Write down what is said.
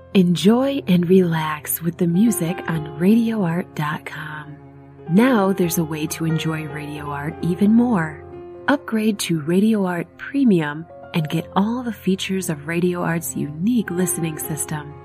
Enjoy and relax with the music on RadioArt.com. Now there's a way to enjoy Radio Art even more. Upgrade to Radio Art Premium and get all the features of Radio Art's unique listening system.